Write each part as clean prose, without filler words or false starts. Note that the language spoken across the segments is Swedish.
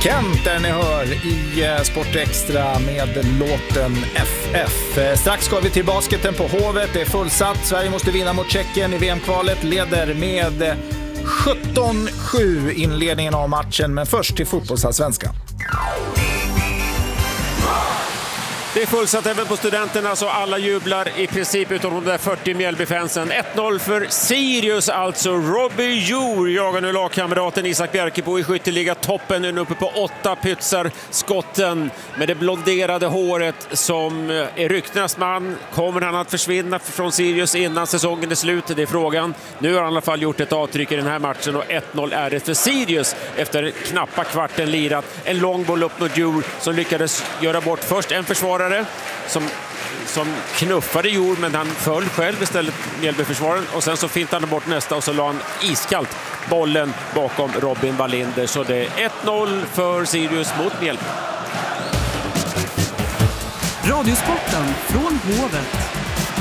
Kent där ni hör i Sport Extra med låten FF. Strax ska vi till basketen på Hovet. Det är fullsatt. Sverige måste vinna mot Tjeckien i VM-kvalet. Leder med 17-7 inledningen av matchen. Men först till fotbollsallsvenskan. Det är fullsatt även på Studenterna, så alla jublar i princip utom de där 40 Mjällbyfansen. 1-0 för Sirius alltså. Robbie Jour jagar nu lagkamraten Isak Bjerkebo i skytteliga toppen. Nu uppe på 8 pytsar skotten med det blonderade håret som är ryktenas man. Kommer han att försvinna från Sirius innan säsongen är slut? Det är frågan. Nu har han i alla fall gjort ett avtryck i den här matchen och 1-0 är det för Sirius efter knappa kvarten lirat. En lång boll upp mot Jour som lyckades göra bort först en försvarare som knuffade Jour, men han föll själv istället, Mjällbyförsvararen, och sen så fintade han bort nästa och så la han iskallt bollen bakom Robin Wallinder. Så det är 1-0 för Sirius mot Mjällby. Radiosporten från Hovet.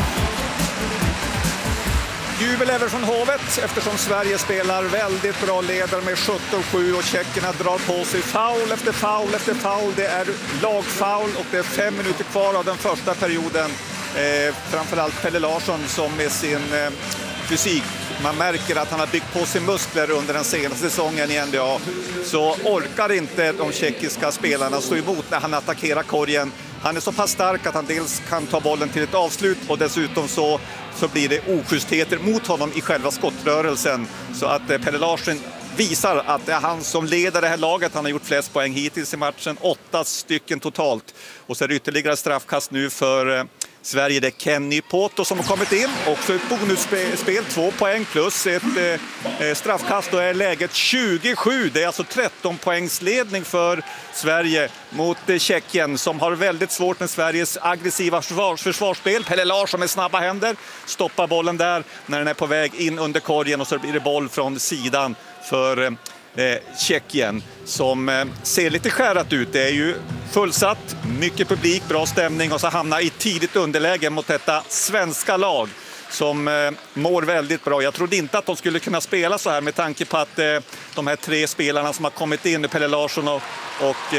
Jubel även från Hovet eftersom Sverige spelar väldigt bra, leder med 17-7 och tjeckerna drar på sig foul efter foul efter foul. Det är lagfoul och det är 5 minuter kvar av den första perioden. Framförallt Pelle Larsson som med sin fysik, man märker att han har byggt på sig muskler under den senaste säsongen i NBA, så orkar inte de tjeckiska spelarna stå emot när han attackerar korgen. Han är så pass stark att han dels kan ta bollen till ett avslut och dessutom så blir det oschystheter mot honom i själva skottrörelsen. Så att Pelle Larsson visar att det är han som leder det här laget. Han har gjort flest poäng hittills i matchen, 8 stycken totalt. Och så är det ytterligare straffkast nu för Sverige. Det är Kenny Poto som har kommit in. Också ett bonusspel, 2 poäng plus ett straffkast. Då är läget 27. Det är alltså 13 poängsledning för Sverige mot Tjeckien som har väldigt svårt med Sveriges aggressiva försvarsspel. Pelle Larsson med snabba händer stoppar bollen där när den är på väg in under korgen och så blir det boll från sidan för Tjeckien som ser lite skärat ut. Det är ju fullsatt, mycket publik, bra stämning och så hamnar i tidigt underläge mot detta svenska lag som mår väldigt bra. Jag trodde inte att de skulle kunna spela så här med tanke på att de här 3 spelarna som har kommit in, Pelle Larsson och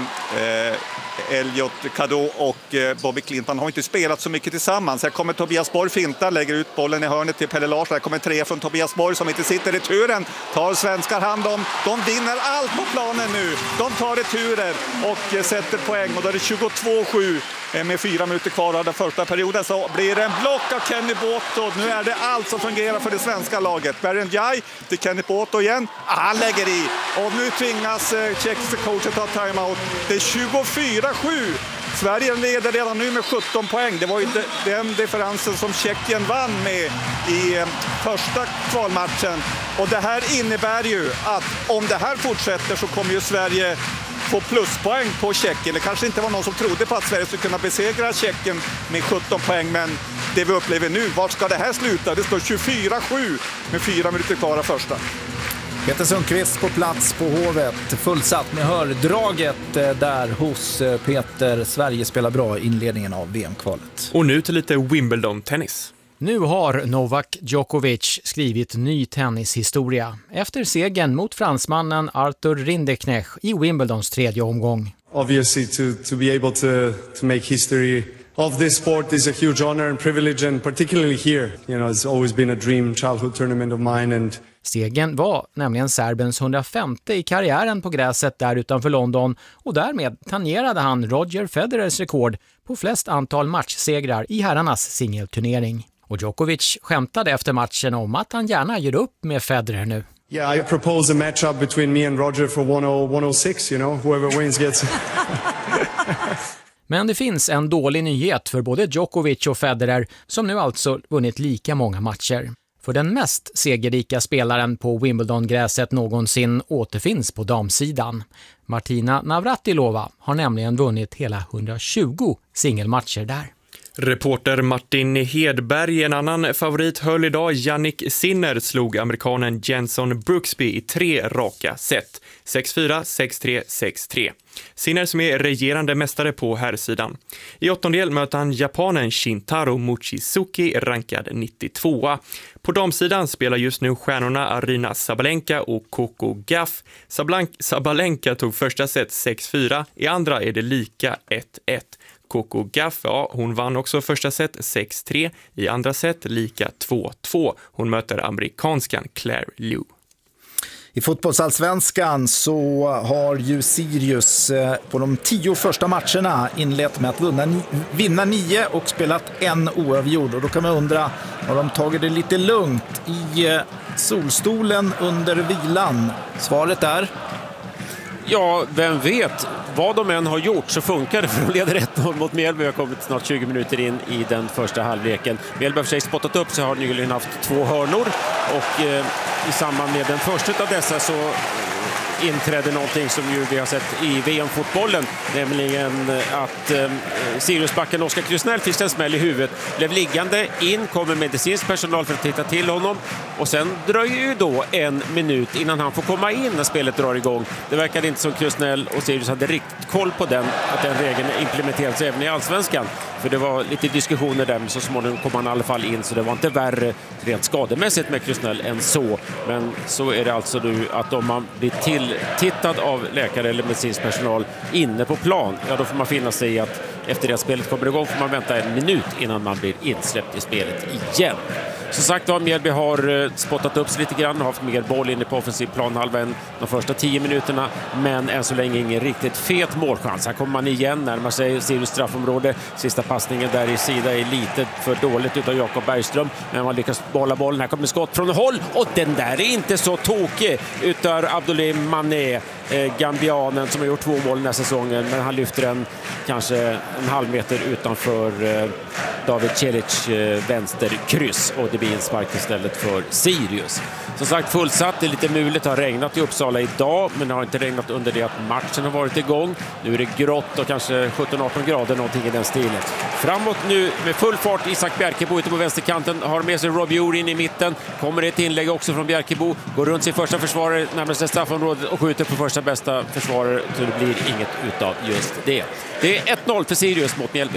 Elliot Kado och Bobby Clinton, har inte spelat så mycket tillsammans. Här kommer Tobias Borg finta, lägger ut bollen i hörnet till Pelle Larsson. Här kommer 3 från Tobias Borg som inte sitter i returen. Tar svenskar hand om. De vinner allt på planen nu. De tar returer och sätter poäng. Och då är det 22-7 med 4 minuter kvar av den första perioden. Så blir det en block av Kenny Poto. Nu är det allt som fungerar för det svenska laget. Bergen Jai till Kenny Poto igen. Han lägger i. Och nu tvingas tjeckiska coachen ta timeout. Det är 24-7. Sverige leder redan nu med 17 poäng. Det var ju den differensen som Tjeckien vann med i första kvalmatchen. Och det här innebär ju att om det här fortsätter så kommer ju Sverige få pluspoäng på Tjeckien. Det kanske inte var någon som trodde på att Sverige skulle kunna besegra Tjeckien med 17 poäng. Men det vi upplever nu, vart ska det här sluta? Det står 24-7 med 4 minuter kvar av första. Peter Sundqvist på plats på Hovet, fullsatt med hördraget där hos Peter. Sverige spelar bra i inledningen av VM-kvalet. Och nu till lite Wimbledon-tennis. Nu har Novak Djokovic skrivit ny tennishistoria efter segern mot fransmannen Arthur Rinderknech i Wimbledons 3:e omgång. Obviously to be able to make history of this sport is a huge honor and privilege, and particularly here, you know, it's always been a dream childhood tournament of mine. And segern var nämligen Serbiens 105:e i karriären på gräset där utanför London och därmed tangerade han Roger Federers rekord på flest antal matchsegrar i herrarnas singelturnering. Och Djokovic skämtade efter matchen om att han gärna gör upp med Federer nu. Yeah, I propose a matchup between me and Roger for 106, you know, whoever wins gets. Men det finns en dålig nyhet för både Djokovic och Federer som nu alltså vunnit lika många matcher. För den mest segerrika spelaren på Wimbledon-gräset någonsin återfinns på damsidan. Martina Navratilova har nämligen vunnit hela 120 singelmatcher där. Reporter Martin Hedberg, en annan favorit, höll idag. Jannik Sinner slog amerikanen Jenson Brooksby i 3 raka set. 6-4, 6-3, 6-3. Sinner som är regerande mästare på herrsidan. I åttondel möter han japanen Shintaro Mochizuki, rankad 92. På damsidan spelar just nu stjärnorna Aryna Sabalenka och Coco Gauff. Sabalenka tog första set 6-4, i andra är det lika 1-1. Coco Gauff, ja, hon vann också första set 6-3, i andra set lika 2-2. Hon möter amerikanskan Claire Liu. I fotbollsallsvenskan så har ju Sirius på de 10 första matcherna inlett med att vinna 9 och spelat 1 oavgjord. Och då kan man undra, har de tagit det lite lugnt i solstolen under vilan? Svaret är... Ja, vem vet. Vad de än har gjort så funkar det, för de leder 1-0 mot Mjällby. Jag har kommit snart 20 minuter in i den första halvleken. Mjällby har för sig spottat upp, så har nyligen haft 2 hörnor. Och i samband med den första av dessa så inträdde någonting som ju vi har sett i VM-fotbollen, nämligen att Siriusbacken Oskar Krusnell fick en smäll i huvudet, blev liggande, in kommer medicinsk personal för att titta till honom, och sen dröjer ju då 1 minut innan han får komma in när spelet drar igång. Det verkade inte som Krusnell och Sirius hade riktigt koll på att den regeln implementerats även i allsvenskan, för det var lite diskussioner där, men så småningom kom han i alla fall in, så det var inte värre rent skademässigt med Krusnell än så. Men så är det alltså nu att om man blir tittad av läkare eller medicinsk personal inne på plan, ja, då får man finna sig i att efter det att spelet kommer igång får man vänta 1 minut innan man blir insläppt i spelet igen. Som sagt var, Mjällby har spottat upp sig lite grann och haft mer boll inne på offensiv planhalvan de första 10 minuterna, men än så länge ingen riktigt fet målchans. Här kommer man igen, närmar sig Sirius straffområde. Sista passningen där i sida är lite för dåligt utav Jakob Bergström, men man lyckas bolla bollen. Här kommer skott från håll, och den där är inte så tokig utav Abdoulaye Mané, gambianen som har gjort 2 mål den här säsongen, men han lyfter den kanske en halv meter utanför David Celic vänsterkryss, och det blir en spark istället för Sirius. Som sagt, fullsatt, det är lite muligt, det har regnat i Uppsala idag, men det har inte regnat under det att matchen har varit igång. Nu är det grått och kanske 17-18 grader, någonting i den stilen. Framåt nu med full fart, Isak Bjerkebo ute på vänsterkanten, har med sig Robbie Orr in i mitten. Kommer ett inlägg också från Bjerkebo, går runt sin första försvarare, närmar sig straffområdet och skjuter på första bästa försvarare, så det blir inget utav just det. Det är 1-0 för Sirius mot Mjällby.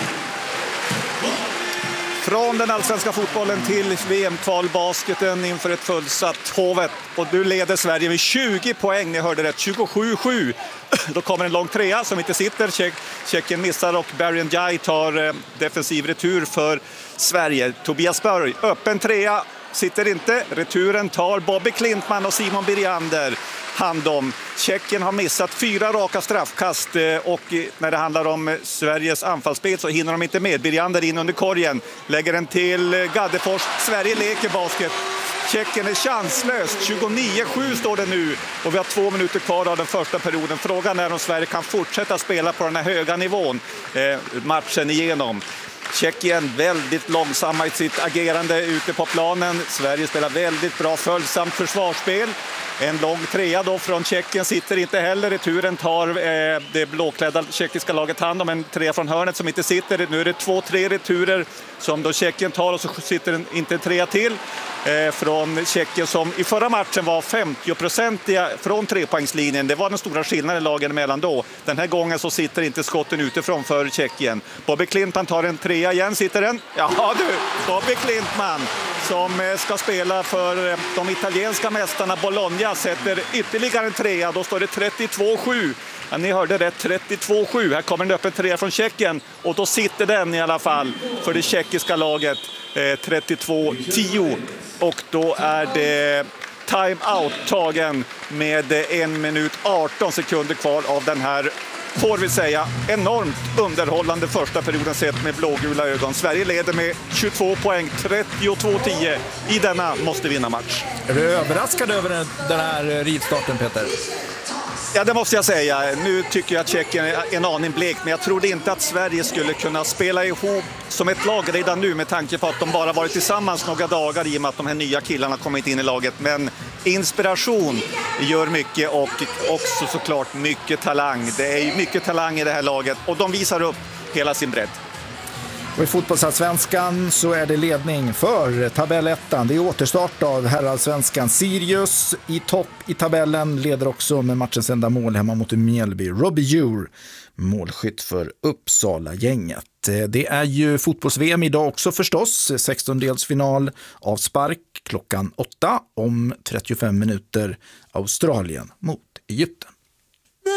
Från den allsvenska fotbollen till VM-kvalbasketen inför ett fullsatt Hovet. Och du leder Sverige med 20 poäng, ni hörde rätt, 27-7. Då kommer en lång trea som inte sitter. Tjeckien missar och Barry Ndiaye tar defensiv retur för Sverige. Tobias Berg, öppen trea, sitter inte. Returen tar Bobby Klintman och Simon Biriander hand om. Tjeckien har missat 4 raka straffkast, och när det handlar om Sveriges anfallsspel så hinner de inte med. Biriander in under korgen, lägger den till Gaddefors. Sverige leker basket. Tjeckien är chanslös. 29-7 står det nu, och vi har 2 minuter kvar av den första perioden. Frågan är om Sverige kan fortsätta spela på den här höga nivån matchen igenom. Tjeckien väldigt långsamma i sitt agerande ute på planen. Sverige spelar väldigt bra följsamt försvarsspel. En lång trea då från Tjeckien sitter inte heller. Returen tar det blåklädda tjeckiska laget hand om en trea från hörnet som inte sitter. Nu är det 2-3 returer som då Tjeckien tar, och så sitter inte en trea till från Tjeckien som i förra matchen var 50% från trepoängslinjen. Det var den stora skillnaden lagen emellan då. Den här gången så sitter inte skotten utifrån för Tjeckien. Bobby Klintman tar en trea igen, sitter den. Ja du, Bobby Klintman som ska spela för de italienska mästarna Bologna sätter ytterligare en trea. Då står det 32-7. Ja, ni hörde rätt, 32-7. Här kommer en öppen trea från Tjeckien, och då sitter den i alla fall för det tjeckiska laget 32-10. Och då är det time-out tagen med 1 minut 18 sekunder kvar av den här, får vi säga, enormt underhållande första perioden sett med blågula ögon. Sverige leder med 22 poäng, 32-10 i denna måste vinna match. Är du överraskad över den här rivstarten, Peter? Ja, det måste jag säga. Nu tycker jag att Tjeckien är en aning blek, men jag trodde inte att Sverige skulle kunna spela ihop som ett lag redan nu med tanke på att de bara varit tillsammans några dagar i och med att de här nya killarna kommit in i laget. Men inspiration gör mycket, och också såklart mycket talang. Det är mycket talang i det här laget, och de visar upp hela sin bredd. Och i fotbollsallsvenskan så är det ledning för tabellettan. Det är återstart av herrallsvenskan. Sirius i topp i tabellen, leder också med matchens enda mål hemma mot Mjällby. Robbie Djur, målskytt för Uppsala-gänget. Det är ju fotbolls-VM idag också förstås. 16-delsfinal av spark klockan 8 om 35 minuter. Australien mot Egypten.